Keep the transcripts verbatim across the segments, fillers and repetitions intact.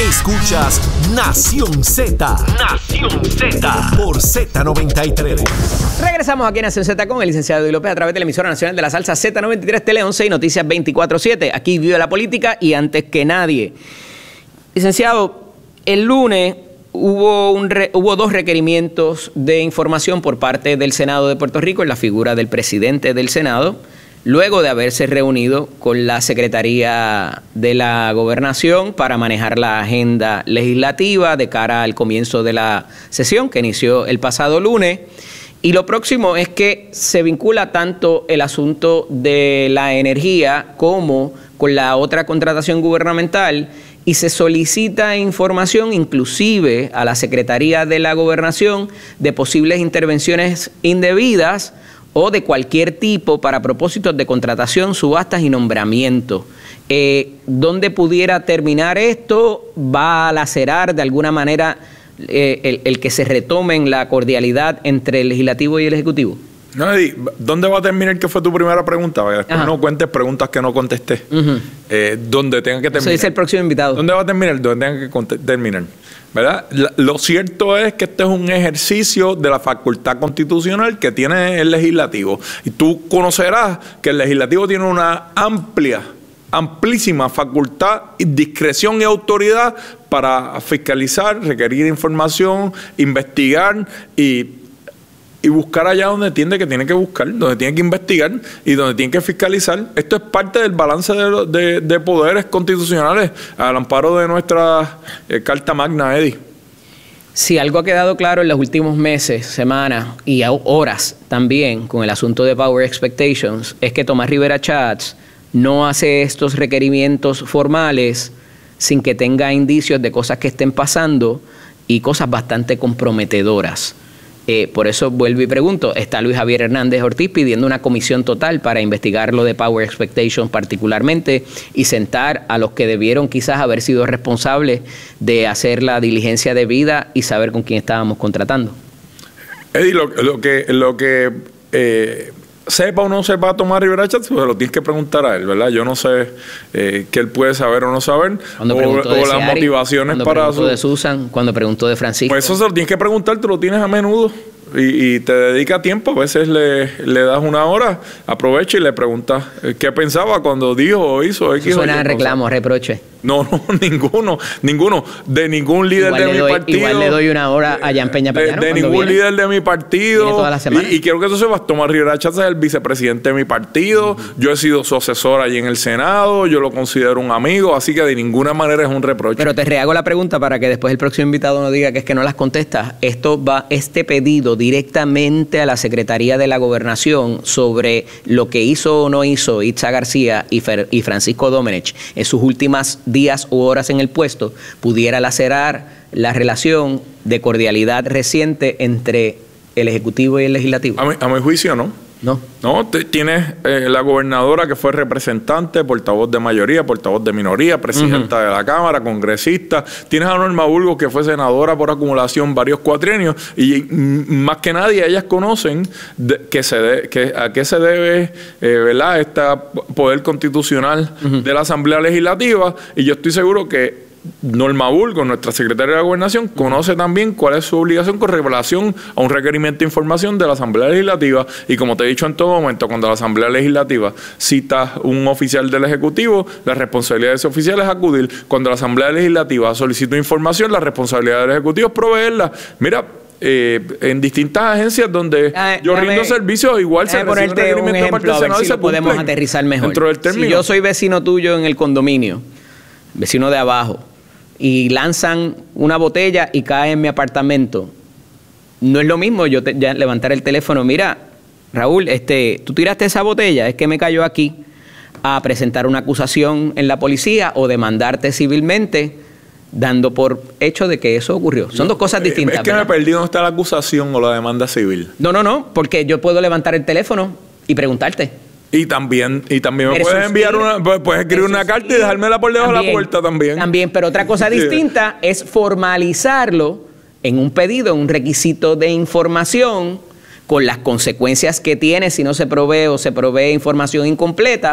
Escuchas Nación Z. Nación Z. Por Z noventa y tres. Regresamos aquí en Nación Z con el licenciado Eddie López a través de la emisora nacional de la salsa Z noventa y tres, Tele once y Noticias veinticuatro siete. Aquí vive la política y antes que nadie. Licenciado, el lunes hubo, un re, hubo dos requerimientos de información por parte del Senado de Puerto Rico en la figura del presidente del Senado, luego de haberse reunido con la Secretaría de la Gobernación para manejar la agenda legislativa de cara al comienzo de la sesión que inició el pasado lunes. Y lo próximo es que se vincula tanto el asunto de la energía como con la otra contratación gubernamental y se solicita información inclusive a la Secretaría de la Gobernación de posibles intervenciones indebidas o de cualquier tipo para propósitos de contratación, subastas y nombramiento. Eh, ¿Dónde pudiera terminar esto? ¿Va a lacerar de alguna manera eh, el, el que se retomen la cordialidad entre el Legislativo y el Ejecutivo? No, Eddie, ¿dónde va a terminar? ¿Qué fue tu primera pregunta? Después Ajá. no cuentes preguntas que no contesté. Uh-huh. eh, ¿Dónde tenga que terminar? Eso dice el próximo invitado. ¿Dónde va a terminar? ¿Dónde tenga que terminar? ¿Verdad? Lo cierto es que este es un ejercicio de la facultad constitucional que tiene el legislativo. Y tú conocerás que el legislativo tiene una amplia, amplísima facultad, discreción y autoridad para fiscalizar, requerir información, investigar y... y buscar allá donde entiende que tiene que buscar, donde tiene que investigar y donde tiene que fiscalizar. Esto es parte del balance de, de, de poderes constitucionales al amparo de nuestra eh, Carta Magna, Eddie. Si algo ha quedado claro en los últimos meses, semanas y horas también con el asunto de Power Expectations, es que Tomás Rivera Chats no hace estos requerimientos formales sin que tenga indicios de cosas que estén pasando y cosas bastante comprometedoras. Eh, por eso vuelvo y pregunto, está Luis Javier Hernández Ortiz pidiendo una comisión total para investigar lo de Power Expectations particularmente y sentar a los que debieron quizás haber sido responsables de hacer la diligencia debida y saber con quién estábamos contratando. Eddie, lo, lo que, lo que eh, sepa o no sepa Tomás Rivera Chats, pues lo tienes que preguntar a él, ¿verdad? Yo no sé eh, qué él puede saber o no saber, cuando o, o las Seari, motivaciones cuando para preguntó su... de Susan, cuando preguntó de Francisco. Pues eso se lo tienes que preguntar, tú lo tienes a menudo y, y te dedica tiempo, a veces le, le das una hora, aprovecha y le preguntas qué pensaba cuando dijo o hizo X. Eso suena a reclamo, reproche. No, no, ninguno, ninguno, de ningún líder igual de mi doy, partido. Igual le doy una hora a Jan Peña Payano. De, de ningún viene. líder de mi partido. Toda la semana. Y, y quiero que eso sepas, Tomás Rivera Chats es el vicepresidente de mi partido. Uh-huh. Yo he sido su asesor allí en el Senado. Yo lo considero un amigo, así que de ninguna manera es un reproche. Pero te rehago la pregunta para que después el próximo invitado no diga que es que no las contestas. Esto va, este pedido directamente a la Secretaría de la Gobernación sobre lo que hizo o no hizo Itza García y, Fer, y Francisco Domenech en sus últimos días u horas en el puesto, pudiera lacerar la relación de cordialidad reciente entre el Ejecutivo y el Legislativo. A mi, a mi juicio, ¿no? No. No, te, tienes eh, la gobernadora que fue representante, portavoz de mayoría, portavoz de minoría, presidenta uh-huh. de la Cámara, congresista. Tienes a Norma Burgos, que fue senadora por acumulación varios cuatrienios. Y mm, más que nadie, ellas conocen de, que se de, que, a qué se debe eh, ¿verdad? este poder constitucional uh-huh. de la Asamblea Legislativa. Y yo estoy seguro que Norma Burgos, nuestra secretaria de la Gobernación, conoce también cuál es su obligación con relación a un requerimiento de información de la Asamblea Legislativa. Y como te he dicho en todo momento, cuando la Asamblea Legislativa cita un oficial del Ejecutivo, la responsabilidad de ese oficial es acudir. Cuando la Asamblea Legislativa solicita información, la responsabilidad del Ejecutivo es proveerla. Mira, Eh, en distintas agencias donde ah, yo déjame, rindo servicios, igual se recibe un requerimiento de parte del Senado y se podemos aterrizar mejor. Dentro del término. Si yo soy vecino tuyo en el condominio, vecino de abajo, y lanzan una botella y cae en mi apartamento, no es lo mismo yo te, ya levantar el teléfono, mira, Raúl, este, tú tiraste esa botella, es que me cayó aquí, a presentar una acusación en la policía o demandarte civilmente, dando por hecho de que eso ocurrió. Son no, dos cosas distintas. Es que ¿verdad? me perdí dónde está la acusación o la demanda civil. No, no, no, porque yo puedo levantar el teléfono y preguntarte. Y también, y también me puedes enviar una, puedes escribir una carta y dejármela por debajo de la puerta también. También, pero otra cosa distinta es formalizarlo en un pedido, en un requisito de información, con las consecuencias que tiene si no se provee o se provee información incompleta.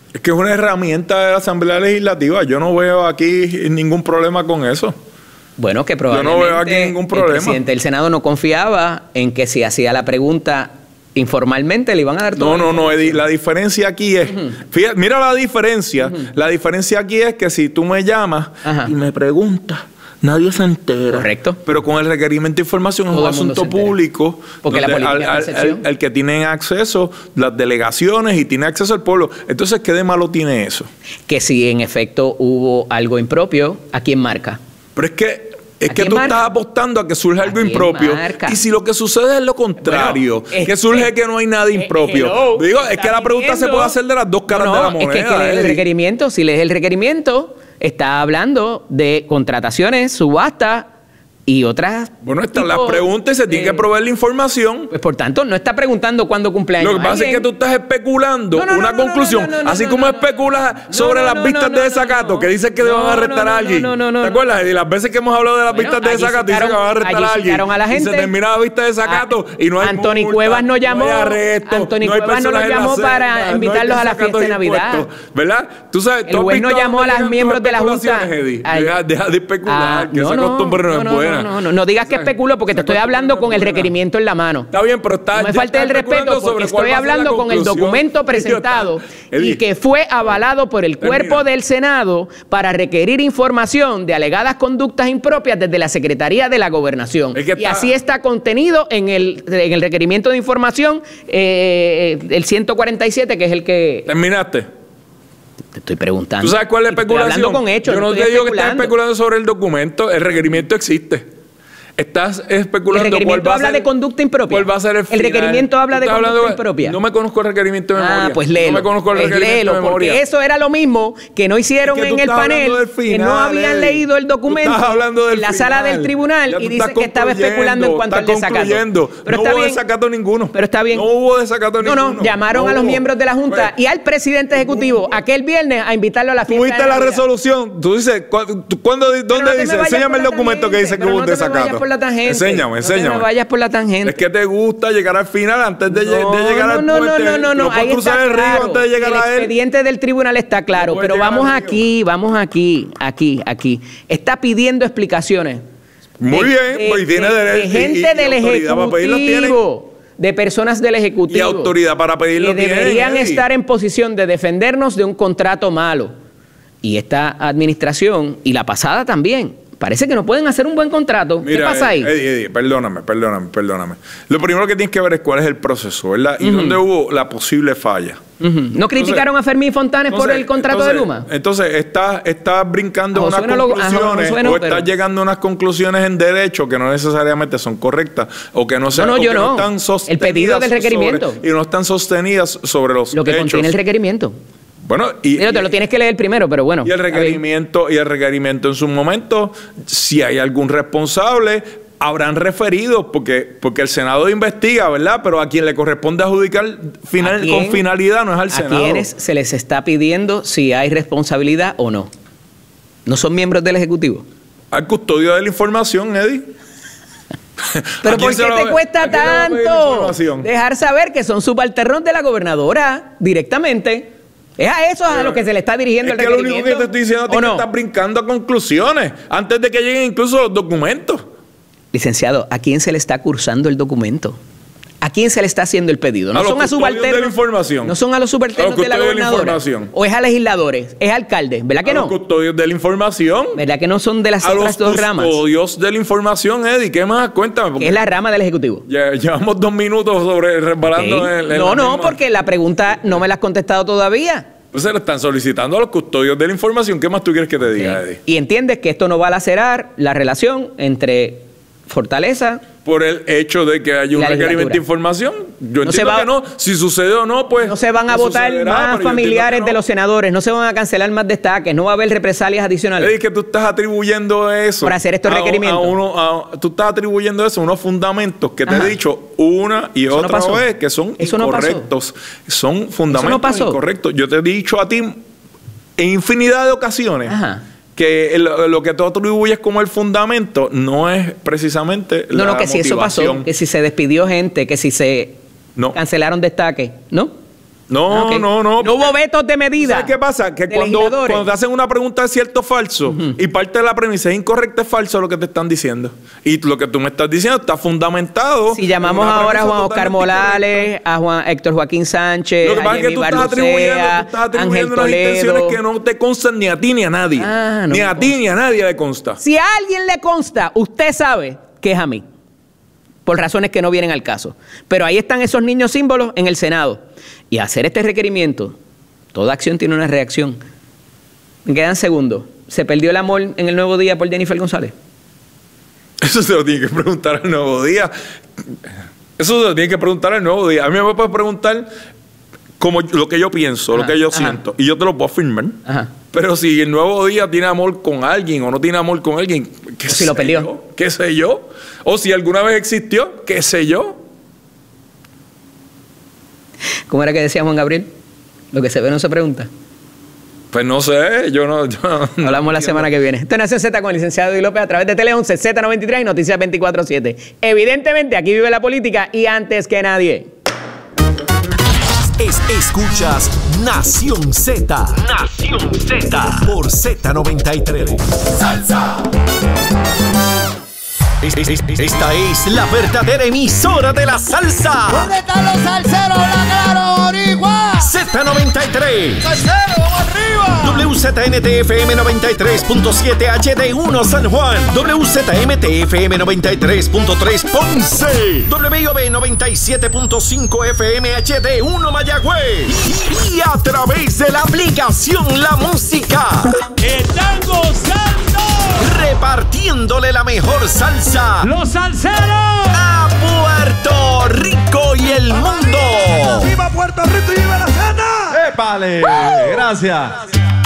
Es que es una herramienta de la Asamblea Legislativa. Yo no veo aquí ningún problema con eso. Bueno, que probablemente Yo no veo aquí ningún problema. El presidente del Senado no confiaba en que si hacía la pregunta informalmente le iban a dar todo. No, no, no, Eddie, la diferencia aquí es, uh-huh. fíjate, mira la diferencia, uh-huh. la diferencia aquí es que si tú me llamas Ajá. y me preguntas, nadie se entera. Correcto. Pero con el requerimiento de información es un asunto público. Porque la política al, al, al, el que tiene acceso, las delegaciones y tiene acceso al pueblo. Entonces, ¿qué de malo tiene eso? Que si en efecto hubo algo impropio, ¿a quién marca? Pero es que Es que tú marca? estás apostando a que surja algo impropio. Marca? Y si lo que sucede es lo contrario, bueno, es que surge que, que no hay nada impropio. Hello, Digo, es que la pregunta se puede hacer de las dos caras no, no, de la moneda. Es que, que lees el requerimiento. Si lees el requerimiento, está hablando de contrataciones, subasta y otras. Bueno, están las preguntas y se tiene que proveer la información. Pues por tanto, no está preguntando cuándo cumpleaños. Lo que pasa es que tú estás especulando no, no, una no, conclusión. No, no, no, así no, como no, especulas no, sobre no, no, las vistas no, no, de desacato, no, no, que dices que no, van a arrestar no, no, a alguien. No, no, no, ¿te acuerdas? Y las veces que hemos hablado de las bueno, vistas de desacato, dicen que van a arrestar a alguien. A la gente, y se termina la vista de desacato y no hay Anthony multa, Cuevas no llamó. No hay arresto, Anthony no hay Cuevas no lo llamó para invitarlos a la fiesta de Navidad. ¿Verdad? Tú sabes, el juez no llamó a los miembros de la Junta. Deja de especular, que esa costumbre no es buena. No, no, no digas que especulo porque te estoy hablando con el requerimiento en la mano. Está bien, pero está. No me falte el respeto porque estoy hablando con el documento presentado y que fue avalado por el cuerpo del Senado para requerir información de alegadas conductas impropias desde la Secretaría de la Gobernación. Y así está contenido en el, en el requerimiento de información, eh, el ciento cuarenta y siete, que es el que. ¿Terminaste? Te estoy preguntando. ¿Tú sabes cuál es la especulación? Estoy hablando con hechos. Yo no, no te digo que estás especulando sobre el documento. El requerimiento existe. Estás especulando. El requerimiento habla de conducta impropia. ¿Cuál va a ser el final? El requerimiento habla de conducta de, impropia. No me conozco el requerimiento de memoria. Ah, pues léelo. No me conozco el pues requerimiento léelo, de memoria. Porque eso era lo mismo que no hicieron es que en el panel, final, que no habían Eddie. leído el documento en la final. sala del tribunal y dice que estaba especulando en cuanto al desacato. Pero no está hubo bien. desacato ninguno. Pero está bien. No hubo desacato ninguno. No, no, llamaron no a los hubo. miembros de la Junta pues, y al presidente ejecutivo aquel viernes a invitarlo a la fiesta. ¿Tuviste la resolución? Tú dices, ¿cuándo, ¿dónde dice? Enséñame el documento que dice que hubo un desacato. Enséñame, enséñame. Por la tangente. Es que te gusta llegar al final antes de, no, de llegar no, al no, puente. No, no, no, no. Ahí cruzar el río claro. antes de llegar el a él. El expediente del tribunal está claro, no pero vamos aquí, vamos aquí, aquí, aquí. Está pidiendo explicaciones. Muy de, bien, de, pues tiene de, derecho. De gente y, y del Ejecutivo, de personas del Ejecutivo. Y autoridad para pedirlo. Que deberían tienen, estar en posición de defendernos de un contrato malo. Y esta administración, y la pasada también, parece que no pueden hacer un buen contrato. Mira, ¿qué pasa ahí? Eddie, Eddie, perdóname, perdóname, perdóname. Lo primero que tienes que ver es cuál es el proceso, ¿verdad? Y uh-huh. dónde hubo la posible falla. Uh-huh. ¿No criticaron entonces, a Fermín Fontanes por el contrato entonces, de Luma? Entonces, estás está brincando unas conclusiones lo, ajá, o pero... estás llegando a unas conclusiones en derecho que no necesariamente son correctas o que no, se, no, no, yo que no. no están sostenidas. El pedido del requerimiento. Sobre, y no están sostenidas sobre los Lo que hechos. contiene el requerimiento. Bueno, y, pero te lo tienes que leer primero, pero bueno. Y el requerimiento, y el requerimiento en su momento, si hay algún responsable, habrán referido, porque, porque el Senado investiga, ¿verdad? Pero a quien le corresponde adjudicar final, quién, con finalidad no es al Senado. ¿A quiénes se les está pidiendo si hay responsabilidad o no? ¿No son miembros del Ejecutivo? Al custodio de la información, Eddie. ¿Pero por qué te cuesta tanto dejar saber que son subalternos de la gobernadora directamente? Es a eso a lo que se le está dirigiendo es el que requerimiento. Lo único que te estoy diciendo es que no? estás brincando a conclusiones antes de que lleguen incluso los documentos. Licenciado, ¿a quién se le está cursando el documento? ¿A quién se le está haciendo el pedido? No a son los a subalternos de la información. No son a los subalternos a los de la gobernadora. De la o es a legisladores, es a alcaldes, ¿verdad que a no? A los custodios de la información. ¿Verdad que no son de las a otras dos ramas? A los custodios de la información, Eddie. ¿Qué más? Cuéntame. ¿Qué es la rama del Ejecutivo? Ya, llevamos dos minutos sobre resbalando okay. en, en No, la no, misma. Porque la pregunta no me la has contestado todavía. Pues se le están solicitando a los custodios de la información. ¿Qué más tú quieres que te diga, sí. Eddie? Y entiendes que esto no va a lacerar la relación entre Fortaleza... Por el hecho de que haya un requerimiento de información. Yo no entiendo va, que no. Si sucede o no, pues... No se van a no votar más familiares no. de los senadores. No se van a cancelar más destaques. No va a haber represalias adicionales. Es que tú estás atribuyendo eso... Por hacer estos a, requerimientos. A uno, a, tú estás atribuyendo eso a unos fundamentos que Ajá. te he dicho una y eso otra no vez que son eso incorrectos. No son fundamentos no incorrectos. Yo te he dicho a ti en infinidad de ocasiones... Ajá. que el, lo que tú atribuyes como el fundamento no es precisamente no, la no, que si eso pasó, que si se despidió gente, que si se no. cancelaron destaques, ¿no? No, Okay. no, no. No hubo vetos de medida. ¿Sabes qué pasa? Que de cuando, legisladores. cuando te hacen una pregunta de cierto o falso Ujú. y parte de la premisa es incorrecta, es falso lo que te están diciendo. Y lo que tú me estás diciendo está fundamentado. Si llamamos en una ahora a premisa Juan Oscar totalmente Morales, incorrecta. a Juan Héctor Joaquín Sánchez, Lo que a pasa es que Jenny tú estás atribuyendo, tú Barlucea, estás Ángel atribuyendo unas intenciones Toledo. que no te constan ni a ti ni a nadie. Ah, no ni me a ti consta. ni a nadie le consta. Si a alguien le consta, usted sabe que es a mí. Por razones que no vienen al caso. Pero ahí están esos niños símbolos en el Senado. Y hacer este requerimiento, toda acción tiene una reacción. Me quedan segundos. ¿Se perdió el amor en el Nuevo Día por Jennifer González? Eso se lo tiene que preguntar al Nuevo Día. Eso se lo tiene que preguntar al Nuevo Día. A mí me puedes preguntar como lo que yo pienso, Ajá, lo que yo ajá. siento. Y yo te lo puedo afirmar. Ajá. Pero si el Nuevo Día tiene amor con alguien o no tiene amor con alguien, ¿qué O si lo sé perdió. yo? ¿Qué sé yo? O si alguna vez existió, ¿qué sé yo? ¿Cómo era que decía Juan Gabriel? Lo que se ve no se pregunta. Pues no sé, yo no... Yo no Hablamos la semana que viene. Esto es Nación Z con el licenciado Eddie López a través de Tele once, Z noventa y tres y Noticias veinticuatro siete. Evidentemente, aquí vive la política y antes que nadie. Es, escuchas Nación Z. Nación Z. Por Z noventa y tres. Salsa. Es- es- es- esta es la verdadera emisora de la salsa. ¿Dónde están los salseros? ¡La claro, boricua! Z noventa y tres. ¡Salseros, vamos arriba! W Z N T F M noventa y tres punto siete H D uno San Juan. W Z M T F M noventa y tres punto tres Ponce. W O B noventa y siete punto cinco F M H D uno Mayagüez. Y, y a través de la aplicación La Música. ¡Están gozando! Repartiéndole la mejor salsa ¡Los salseros! a Puerto Rico y el mundo. ¡Viva Puerto Rico y viva la cena! ¡Épale! Gracias.